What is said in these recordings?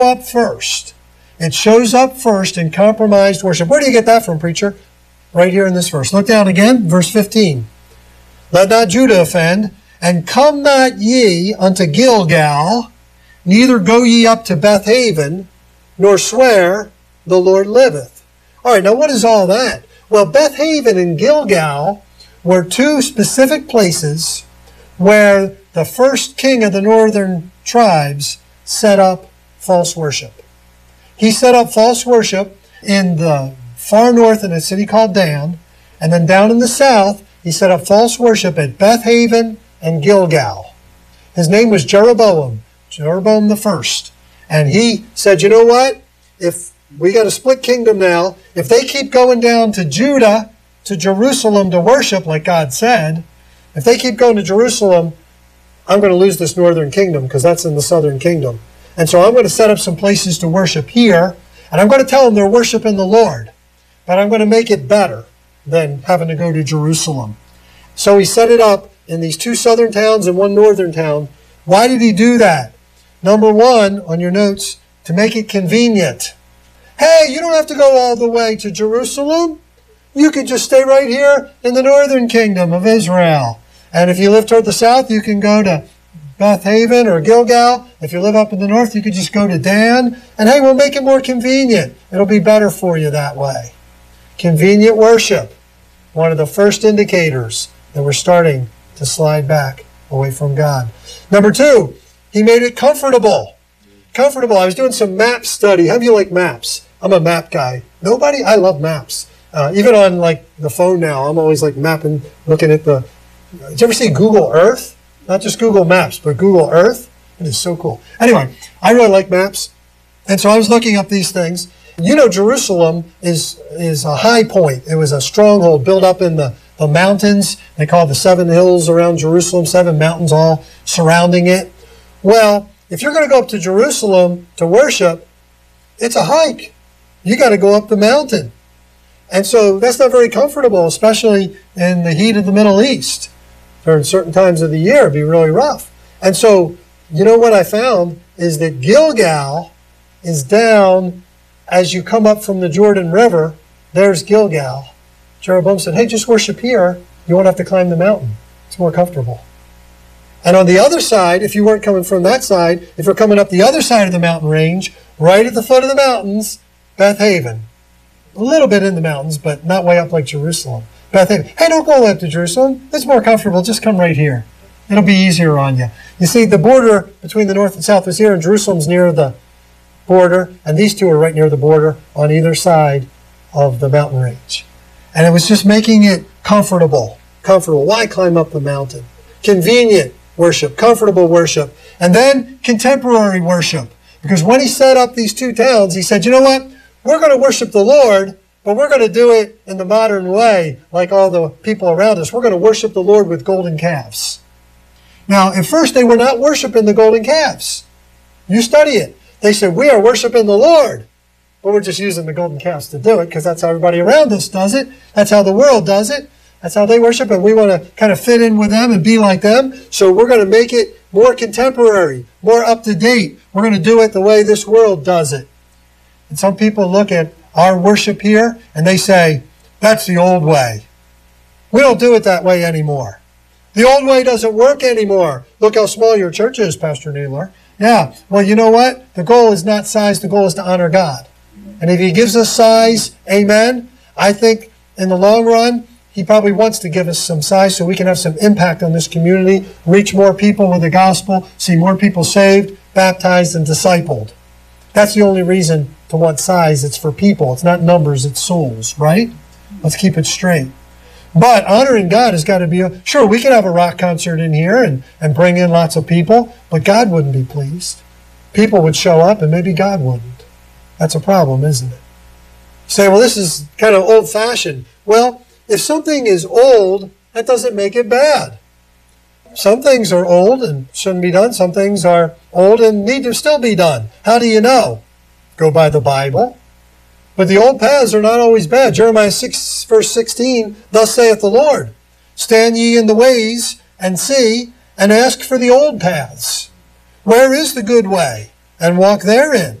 up first. It shows up first in compromised worship. Where do you get that from, preacher? Right here in this verse. Look down again, verse 15. Let not Judah offend, and come not ye unto Gilgal, neither go ye up to Bethaven, nor swear, the Lord liveth. All right, now what is all that? Well, Bethaven and Gilgal were two specific places where the first king of the northern tribes set up false worship. He set up false worship in the far north in a city called Dan, and then down in the south, he set up false worship at Bethaven and Gilgal. His name was Jeroboam the first. And he said, you know what? If we got a split kingdom now, if they keep going down to Judah, to Jerusalem to worship like God said, if they keep going to Jerusalem, I'm going to lose this northern kingdom because that's in the southern kingdom. And so I'm going to set up some places to worship here, and I'm going to tell them they're worshiping the Lord. But I'm going to make it better than having to go to Jerusalem. So he set it up in these two southern towns and one northern town. Why did he do that? Number one, on your notes, to make it convenient. Hey, you don't have to go all the way to Jerusalem. You could just stay right here in the northern kingdom of Israel. And if you live toward the south, you can go to Bethaven or Gilgal. If you live up in the north, you could just go to Dan. And hey, we'll make it more convenient. It'll be better for you that way. Convenient worship. One of the first indicators that we're starting to slide back away from God. Number two, he made it comfortable. Comfortable. I was doing some map study. How do you like maps? I'm a map guy. Nobody? I love maps. Even on like the phone now, I'm always like mapping, looking at the... Did you ever see Google Earth? Not just Google Maps, but Google Earth. It is so cool. Anyway, I really like maps. And so I was looking up these things. You know, Jerusalem is a high point. It was a stronghold built up in the mountains. They call it the 7 hills around Jerusalem, 7 mountains all surrounding it. Well, if you're going to go up to Jerusalem to worship, it's a hike. You got to go up the mountain. And so that's not very comfortable, especially in the heat of the Middle East. During certain times of the year, it'd be really rough. And so, you know what I found is that Gilgal is down as you come up from the Jordan River. There's Gilgal. Jeroboam said, hey, just worship here. You won't have to climb the mountain. It's more comfortable. And on the other side, if you weren't coming from that side, if you're coming up the other side of the mountain range, right at the foot of the mountains, Bethaven. A little bit in the mountains, but not way up like Jerusalem. Bethaven. Hey, don't go up to Jerusalem. It's more comfortable. Just come right here. It'll be easier on you. You see, the border between the north and south is here, and Jerusalem's near the border, and these two are right near the border on either side of the mountain range. And it was just making it comfortable. Comfortable. Why climb up the mountain? Convenient worship, comfortable worship, and then contemporary worship. Because when he set up these two towns, he said, you know what? We're going to worship the Lord, but we're going to do it in the modern way, like all the people around us. We're going to worship the Lord with golden calves. Now, at first, they were not worshiping the golden calves. You study it. They said, we are worshiping the Lord, but we're just using the golden calves to do it because that's how everybody around us does it. That's how the world does it. That's how they worship, and we want to kind of fit in with them and be like them. So we're going to make it more contemporary, more up-to-date. We're going to do it the way this world does it. And some people look at our worship here, and they say, that's the old way. We don't do it that way anymore. The old way doesn't work anymore. Look how small your church is, Pastor Naylor. Yeah, well, you know what? The goal is not size. The goal is to honor God. And if he gives us size, amen, I think in the long run, he probably wants to give us some size so we can have some impact on this community, reach more people with the gospel, see more people saved, baptized, and discipled. That's the only reason to want size. It's for people. It's not numbers. It's souls, right? Let's keep it straight. But honoring God has got to be... Sure, we can have a rock concert in here and bring in lots of people, but God wouldn't be pleased. People would show up and maybe God wouldn't. That's a problem, isn't it? You say, well, this is kind of old-fashioned. Well, if something is old, that doesn't make it bad. Some things are old and shouldn't be done. Some things are old and need to still be done. How do you know? Go by the Bible. But the old paths are not always bad. Jeremiah 6, verse 16, thus saith the Lord, stand ye in the ways and see, and ask for the old paths. Where is the good way? And walk therein.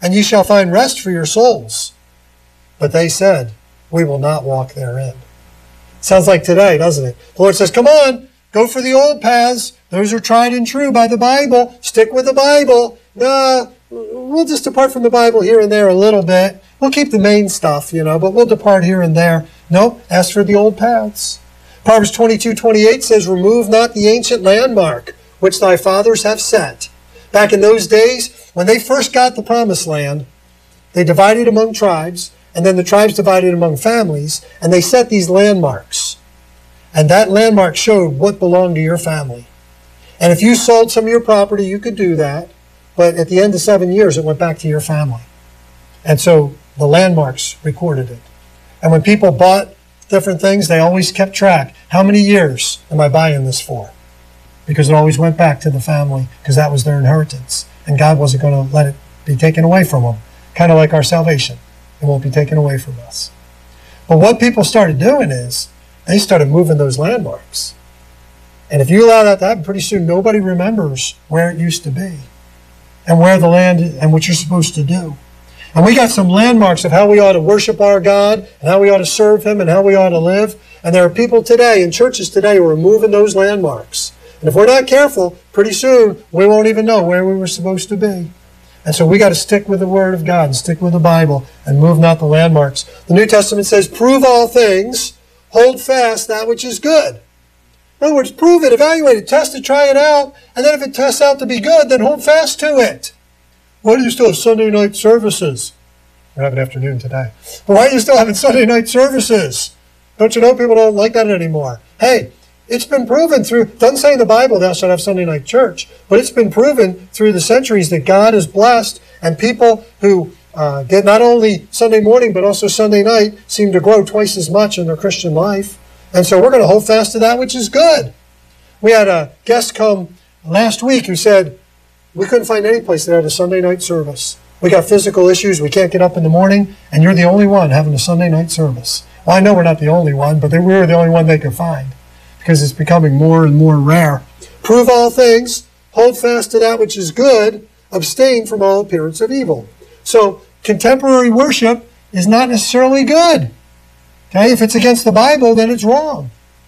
and ye shall find rest for your souls. But they said, we will not walk therein. Sounds like today, doesn't it? The Lord says, come on, go for the old paths. Those are tried and true by the Bible. Stick with the Bible. No, we'll just depart from the Bible here and there a little bit. We'll keep the main stuff, but we'll depart here and there. No, ask for the old paths. Proverbs 22:28 says, remove not the ancient landmark, which thy fathers have set. Back in those days, when they first got the promised land, they divided among tribes, and then the tribes divided among families, and they set these landmarks. And that landmark showed what belonged to your family. And if you sold some of your property, you could do that, but at the end of 7 years, it went back to your family. And so the landmarks recorded it. And when people bought different things, they always kept track. How many years am I buying this for? Because it always went back to the family, because that was their inheritance. And God wasn't going to let it be taken away from them. Kind of like our salvation. It won't be taken away from us. But what people started doing is, they started moving those landmarks. And if you allow that to happen, pretty soon nobody remembers where it used to be. And where the land is, and what you're supposed to do. And we got some landmarks of how we ought to worship our God, and how we ought to serve Him, and how we ought to live. And there are people today, in churches today, who are moving those landmarks. And if we're not careful, pretty soon we won't even know where we were supposed to be. And so we got to stick with the Word of God and stick with the Bible and move not the landmarks. The New Testament says, prove all things, hold fast that which is good. In other words, prove it, evaluate it, test it, try it out, and then if it tests out to be good, then hold fast to it. Why do you still have Sunday night services? We're having afternoon today. But why are you still having Sunday night services? Don't you know people don't like that anymore? Hey, it's been proven through, doesn't say in the Bible thou shalt have Sunday night church, but it's been proven through the centuries that God is blessed, and people who get not only Sunday morning but also Sunday night seem to grow twice as much in their Christian life. And so we're going to hold fast to that which is good. We had a guest come last week who said, we couldn't find any place that had a Sunday night service. We got physical issues, we can't get up in the morning, and you're the only one having a Sunday night service. Well, I know we're not the only one, but we were the only one they could find, because it's becoming more and more rare. Prove all things, hold fast to that which is good, abstain from all appearance of evil. So contemporary worship is not necessarily good. Okay, if it's against the Bible, then it's wrong.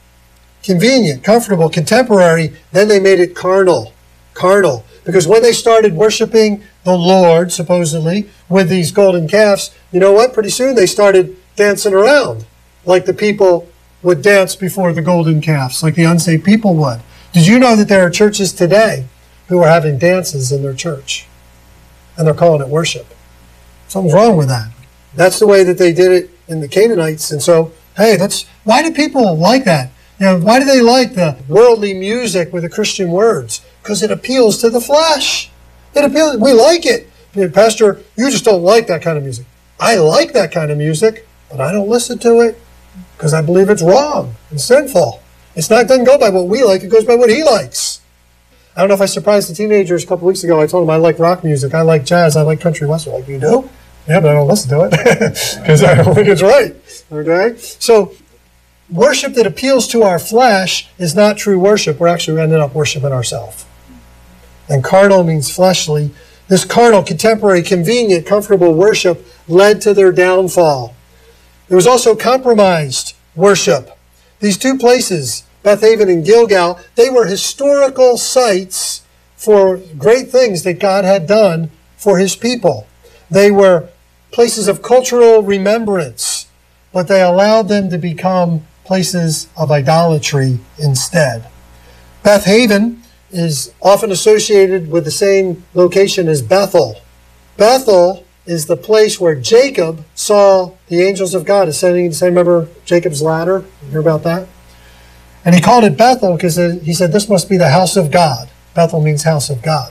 Convenient, comfortable, contemporary, then they made it carnal. Carnal. Because when they started worshiping the Lord, supposedly, with these golden calves, you know what? Pretty soon they started dancing around like the people would dance before the golden calves, like the unsaved people would. Did you know that there are churches today who are having dances in their church? And they're calling it worship. Something's wrong with that. That's the way that they did it in the Canaanites. And so, hey, why do people like that? Why do they like the worldly music with the Christian words? Because it appeals to the flesh. It appeals. We like it. Pastor, you just don't like that kind of music. I like that kind of music, but I don't listen to it because I believe it's wrong and sinful. It doesn't go by what we like. It goes by what he likes. I don't know if I surprised the teenagers a couple weeks ago. I told them I like rock music. I like jazz. I like country western. Like, you do? Yeah, but I don't listen to it because I don't think it's right. Okay? So, worship that appeals to our flesh is not true worship. We're actually ending up worshiping ourselves. And carnal means fleshly. This carnal, contemporary, convenient, comfortable worship led to their downfall. There was also compromised worship. These two places, Bethaven and Gilgal, they were historical sites for great things that God had done for His people. They were places of cultural remembrance, but they allowed them to become places of idolatry instead. Bethaven is often associated with the same location as Bethel. Bethel is the place where Jacob saw the angels of God ascending. Remember Jacob's ladder? You hear about that? And he called it Bethel because he said this must be the house of God. Bethel means house of God.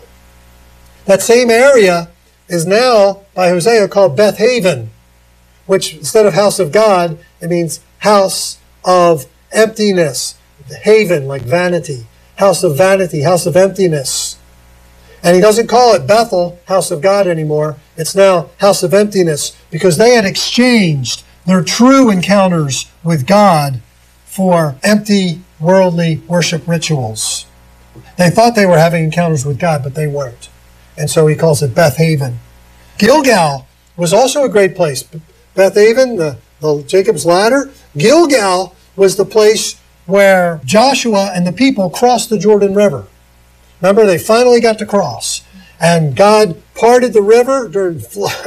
That same area is now by Hosea called Bethaven, which instead of house of God, it means house of emptiness. Haven, like vanity. House of vanity, house of emptiness. And he doesn't call it Bethel, house of God anymore. It's now house of emptiness because they had exchanged their true encounters with God for empty, worldly worship rituals. They thought they were having encounters with God, but they weren't. And so he calls it Bethaven. Gilgal was also a great place. Bethaven, the Jacob's ladder. Gilgal was the place where Joshua and the people crossed the Jordan River. Remember, they finally got to cross. And God parted the river during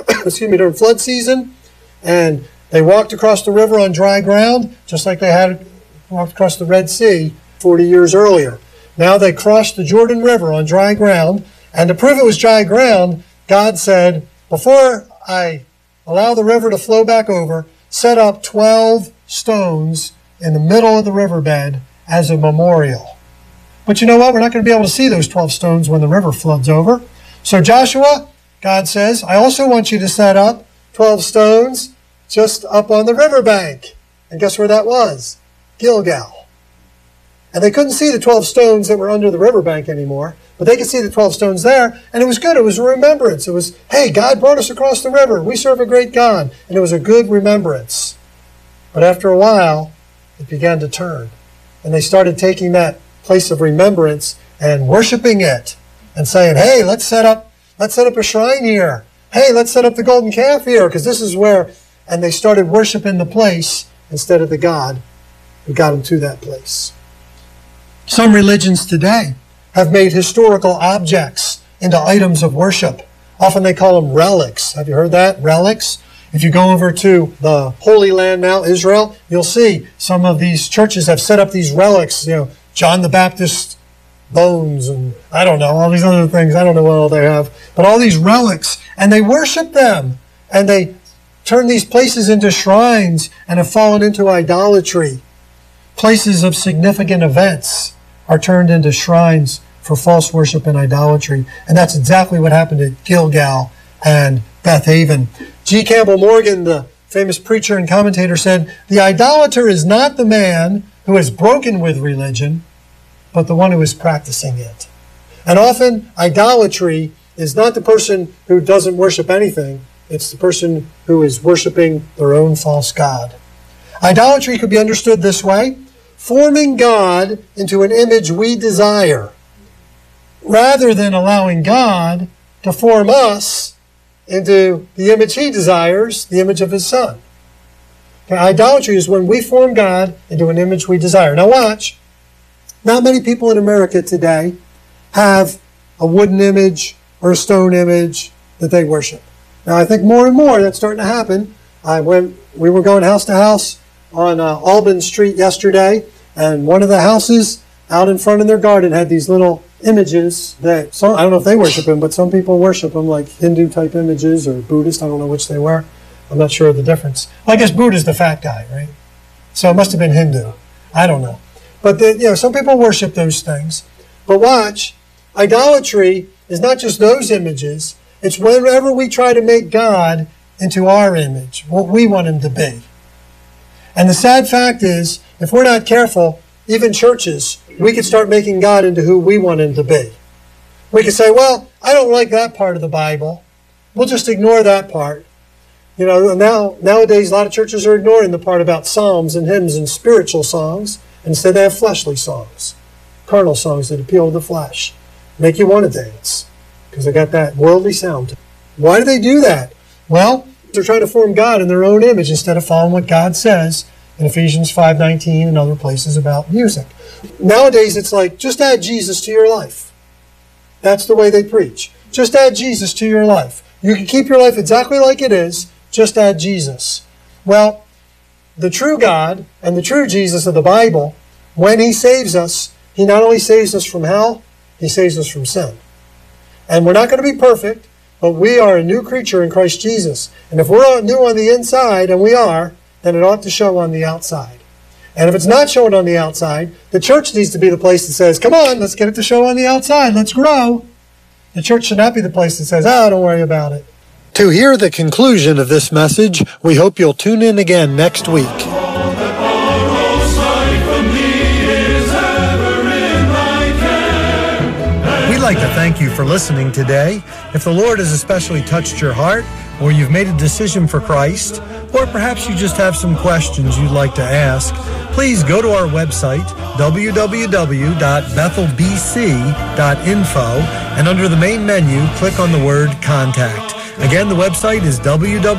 flood season. And they walked across the river on dry ground, just like they had walked across the Red Sea 40 years earlier. Now they crossed the Jordan River on dry ground. And to prove it was dry ground, God said, before I allow the river to flow back over, set up 12 stones in the middle of the riverbed as a memorial. But you know what? We're not going to be able to see those 12 stones when the river floods over. So Joshua, God says, I also want you to set up 12 stones just up on the riverbank. And guess where that was? Gilgal. And they couldn't see the 12 stones that were under the riverbank anymore, but they could see the 12 stones there, and it was good. It was a remembrance. It was, hey, God brought us across the river. We serve a great God. And it was a good remembrance. But after a while, it began to turn. And they started taking that place of remembrance and worshiping it and saying, hey, let's set up a shrine here. Hey, let's set up the golden calf here, because this is where, and they started worshiping the place instead of the God who got them to that place. Some religions today have made historical objects into items of worship. Often they call them relics. Have you heard that? Relics? If you go over to the Holy Land now, Israel, you'll see some of these churches have set up these relics, John the Baptist's bones and I don't know, all these other things. I don't know what all they have. But all these relics, and they worship them. And they turn these places into shrines and have fallen into idolatry. Places of significant events are turned into shrines for false worship and idolatry. And that's exactly what happened at Gilgal and Bethaven. G. Campbell Morgan, the famous preacher and commentator, said, the idolater is not the man who is broken with religion, but the one who is practicing it. And often, idolatry is not the person who doesn't worship anything. It's the person who is worshiping their own false god. Idolatry could be understood this way: forming God into an image we desire, rather than allowing God to form us into the image he desires, the image of his Son. Okay, idolatry is when we form God into an image we desire. Now watch. Not many people in America today have a wooden image or a stone image that they worship. Now I think more and more that's starting to happen. We were going house to house on Albin Street yesterday, and one of the houses out in front of their garden had these little images that, I don't know if they worship them, but some people worship them, like Hindu type images or Buddhist. I don't know which they were. I'm not sure of the difference. Well, I guess Buddha's the fat guy, right? So it must have been Hindu. I don't know. But some people worship those things. But watch, idolatry is not just those images. It's whenever we try to make God into our image, what we want him to be. And the sad fact is, if we're not careful, even churches, we could start making God into who we want him to be. We could say, well, I don't like that part of the Bible. We'll just ignore that part. Nowadays, a lot of churches are ignoring the part about psalms and hymns and spiritual songs. Instead, they have fleshly songs, carnal songs that appeal to the flesh, make you want to dance, because they got that worldly sound. Why do they do that? Well, they're trying to form God in their own image instead of following what God says in Ephesians 5:19 and other places about music. Nowadays, it's like, just add Jesus to your life. That's the way they preach. Just add Jesus to your life. You can keep your life exactly like it is, just add Jesus. Well, the true God and the true Jesus of the Bible, when he saves us, he not only saves us from hell, he saves us from sin. And we're not going to be perfect, but we are a new creature in Christ Jesus. And if we're new on the inside, and we are, then it ought to show on the outside. And if it's not showing on the outside, the church needs to be the place that says, come on, let's get it to show on the outside, let's grow. The church should not be the place that says, don't worry about it. To hear the conclusion of this message, we hope you'll tune in again next week. We'd like to thank you for listening today. If the Lord has especially touched your heart, or you've made a decision for Christ, or perhaps you just have some questions you'd like to ask, please go to our website, www.bethelbc.info, and under the main menu, click on the word Contact. Again, the website is www.ccc.org.